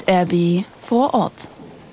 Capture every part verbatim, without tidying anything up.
R B vor Ort.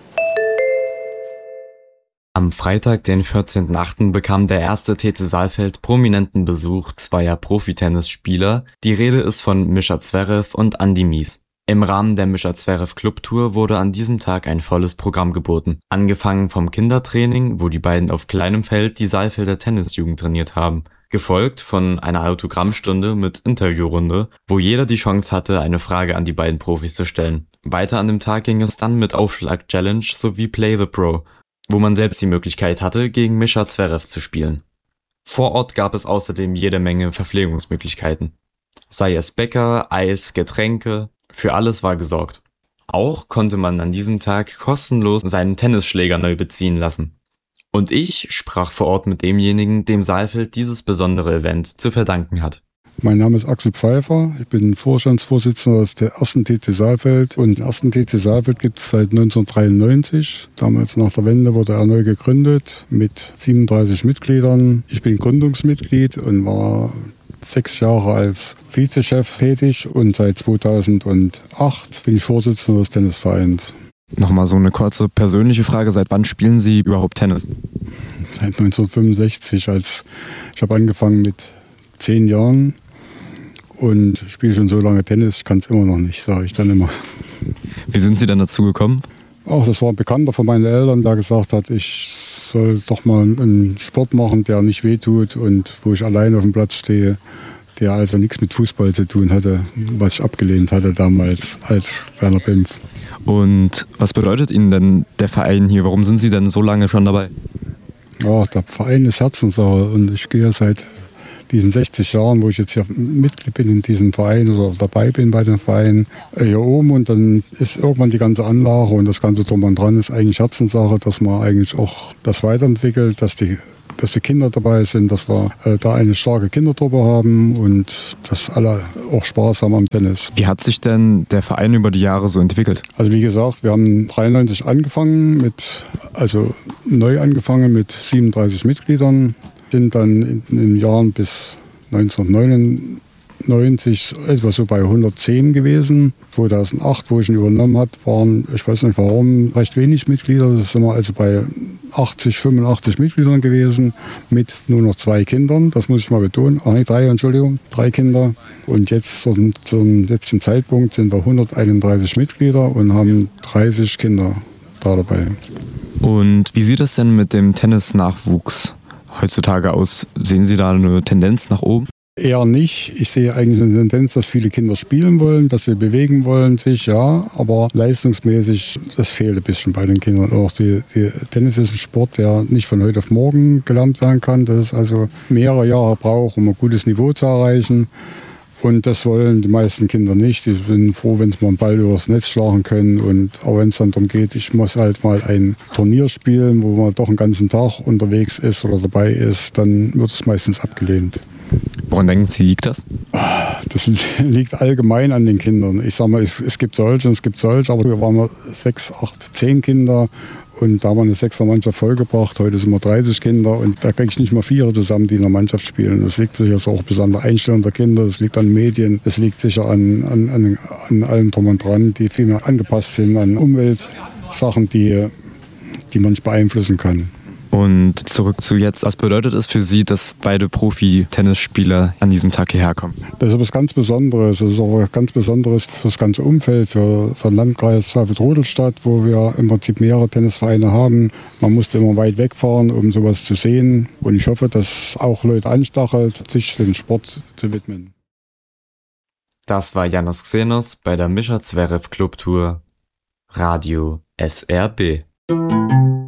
Am Freitag, den vierzehnten achten bekam der erste T T Saalfeld prominenten Besuch zweier Profitennisspieler. Die Rede ist von Mischa Zverev und Andy Mies. Im Rahmen der Mischa Zverev Clubtour wurde an diesem Tag ein volles Programm geboten. Angefangen vom Kindertraining, wo die beiden auf kleinem Feld die Saalfelder Tennisjugend trainiert haben. Gefolgt von einer Autogrammstunde mit Interviewrunde, wo jeder die Chance hatte, eine Frage an die beiden Profis zu stellen. Weiter an dem Tag ging es dann mit Aufschlag-Challenge sowie Play the Pro, wo man selbst die Möglichkeit hatte, gegen Mischa Zverev zu spielen. Vor Ort gab es außerdem jede Menge Verpflegungsmöglichkeiten. Sei es Bäcker, Eis, Getränke, für alles war gesorgt. Auch konnte man an diesem Tag kostenlos seinen Tennisschläger neu beziehen lassen. Und ich sprach vor Ort mit demjenigen, dem Saalfeld dieses besondere Event zu verdanken hat. Mein Name ist Axel Pfeiffer, ich bin Vorstandsvorsitzender der ersten T T Saalfeld und den ersten T T Saalfeld gibt es seit neunzehnhundertdreiundneunzig. Damals nach der Wende wurde er neu gegründet mit siebenunddreißig Mitgliedern. Ich bin Gründungsmitglied und war sechs Jahre als Vizechef tätig und seit zweitausendacht bin ich Vorsitzender des Tennisvereins. Nochmal so eine kurze persönliche Frage, seit wann spielen Sie überhaupt Tennis? Seit neunzehnhundertfünfundsechzig, als ich habe angefangen mit zehn Jahren und spiele schon so lange Tennis, ich kann es immer noch nicht, sage ich dann immer. Wie sind Sie dann dazu gekommen? Auch das war ein Bekannter von meinen Eltern, der gesagt hat, ich soll doch mal einen Sport machen, der nicht wehtut und wo ich allein auf dem Platz stehe, der also nichts mit Fußball zu tun hatte, was ich abgelehnt hatte damals als Werner Bimpf. Und was bedeutet Ihnen denn der Verein hier? Warum sind Sie denn so lange schon dabei? Ja, der Verein ist Herzenssache und ich gehe seit diesen sechzig Jahren, wo ich jetzt hier Mitglied bin in diesem Verein oder dabei bin bei dem Verein, hier oben und dann ist irgendwann die ganze Anlage und das ganze Drum und Dran ist eigentlich Herzenssache, dass man eigentlich auch das weiterentwickelt, dass die, dass die Kinder dabei sind, dass wir äh, da eine starke Kindertruppe haben und dass alle auch Spaß haben am Tennis. Wie hat sich denn der Verein über die Jahre so entwickelt? Also wie gesagt, wir haben dreiundneunzig angefangen, mit, also neu angefangen mit siebenunddreißig Mitgliedern. Sind dann in den Jahren bis neunzehnhundertneunundneunzig etwa so bei hundertzehn gewesen. zweitausendacht, wo ich ihn übernommen habe, waren, ich weiß nicht warum, recht wenig Mitglieder. Das sind wir also bei achtzig, fünfundachtzig Mitgliedern gewesen, mit nur noch zwei Kindern. Das muss ich mal betonen. Ach nee, drei, Entschuldigung, drei Kinder. Und jetzt zum, zum letzten Zeitpunkt sind wir hunderteinunddreißig Mitglieder und haben dreißig Kinder da dabei. Und wie sieht es denn mit dem Tennisnachwuchs heutzutage aus? Sehen Sie da eine Tendenz nach oben? Eher nicht. Ich sehe eigentlich eine Tendenz, dass viele Kinder spielen wollen, dass sie bewegen wollen sich, ja, aber leistungsmäßig, das fehlt ein bisschen bei den Kindern. Auch die, die Tennis ist ein Sport, der nicht von heute auf morgen gelernt werden kann, dass es also mehrere Jahre braucht, um ein gutes Niveau zu erreichen. Und das wollen die meisten Kinder nicht. Die sind froh, wenn sie mal einen Ball übers Netz schlagen können. Und auch wenn es dann darum geht, ich muss halt mal ein Turnier spielen, wo man doch einen ganzen Tag unterwegs ist oder dabei ist, dann wird es meistens abgelehnt. Woran denken Sie, liegt das? Das liegt allgemein an den Kindern. Ich sage mal, es, es gibt solche und es gibt solche, aber wir waren sechs, acht, zehn Kinder. Und da haben wir eine Sechser-Mannschaft vollgebracht. Heute sind wir dreißig Kinder und da kriege ich nicht mal vier zusammen, die in der Mannschaft spielen. Das liegt sicher so auch bis an der Einstellung der Kinder, das liegt an Medien, das liegt sicher an, an, an, an allem drum und dran, die viel mehr angepasst sind an Umweltsachen, die, die man nicht beeinflussen kann. Und zurück zu jetzt, was bedeutet es für Sie, dass beide Profi-Tennisspieler an diesem Tag hierher kommen? Das ist etwas ganz Besonderes. Das ist auch etwas ganz Besonderes für das ganze Umfeld, für, für den Landkreis Saalfeld-Rudolstadt, wo wir im Prinzip mehrere Tennisvereine haben. Man musste immer weit wegfahren, um sowas zu sehen. Und ich hoffe, dass auch Leute anstachelt, sich dem Sport zu widmen. Das war Janos Xenos bei der Mischa Zverev Clubtour Radio S R B.